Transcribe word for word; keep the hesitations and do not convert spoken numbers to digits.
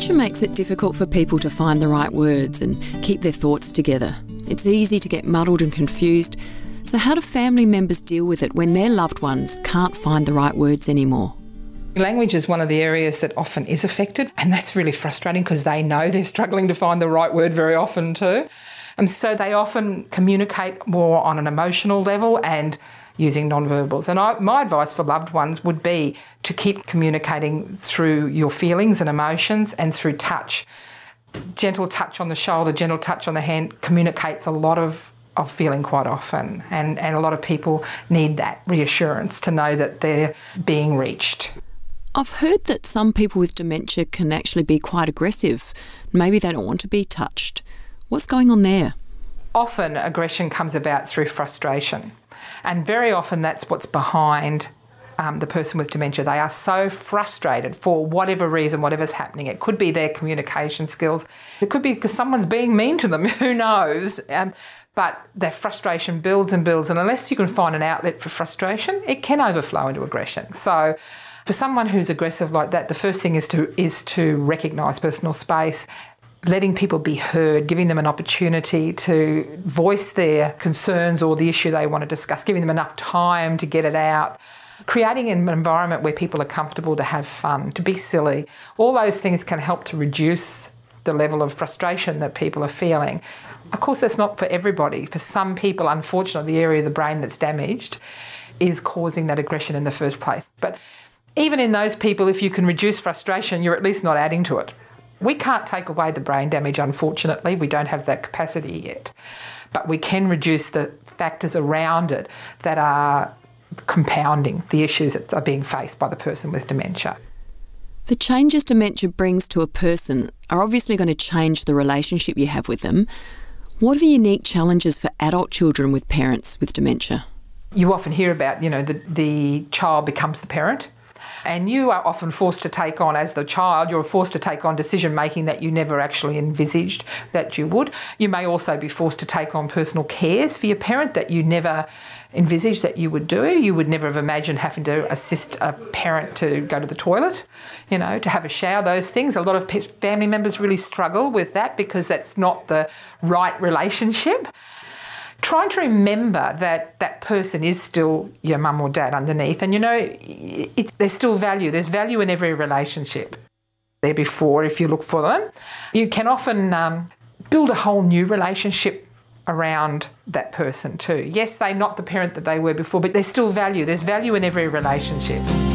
Dementia makes it difficult for people to find the right words and keep their thoughts together. It's easy to get muddled and confused. So how do family members deal with it when their loved ones can't find the right words anymore? Language is one of the areas that often is affected, and that's really frustrating because they know they're struggling to find the right word very often too. And so they often communicate more on an emotional level and using non-verbals. And I, my advice for loved ones would be to keep communicating through your feelings and emotions and through touch. Gentle touch on the shoulder, gentle touch on the hand communicates a lot of, of feeling quite often. And, and a lot of people need that reassurance to know that they're being reached. I've heard that some people with dementia can actually be quite aggressive. Maybe they don't want to be touched. What's going on there? Often aggression comes about through frustration, and very often that's what's behind um, the person with dementia. They are so frustrated for whatever reason, whatever's happening. It could be their communication skills. It could be because someone's being mean to them, who knows? Um, but their frustration builds and builds, and unless you can find an outlet for frustration, it can overflow into aggression. So for someone who's aggressive like that, the first thing is to is to recognise personal space, letting people be heard, giving them an opportunity to voice their concerns or the issue they want to discuss, giving them enough time to get it out, creating an environment where people are comfortable to have fun, to be silly. All those things can help to reduce the level of frustration that people are feeling. Of course, that's not for everybody. For some people, unfortunately, the area of the brain that's damaged is causing that aggression in the first place. But even in those people, if you can reduce frustration, you're at least not adding to it. We can't take away the brain damage, unfortunately. We don't have that capacity yet. But we can reduce the factors around it that are compounding the issues that are being faced by the person with dementia. The changes dementia brings to a person are obviously going to change the relationship you have with them. What are the unique challenges for adult children with parents with dementia? You often hear about, you know, the, the child becomes the parent. And you are often forced to take on, as the child, you're forced to take on decision-making that you never actually envisaged that you would. You may also be forced to take on personal cares for your parent that you never envisaged that you would do. You would never have imagined having to assist a parent to go to the toilet, you know, to have a shower, those things. A lot of family members really struggle with that because that's not the right relationship. Trying to remember that that person is still your mum or dad underneath, and you know, it's, there's still value. There's value in every relationship. There before, if you look for them, you can often um, build a whole new relationship around that person too. Yes, they're not the parent that they were before, but there's still value. There's value in every relationship.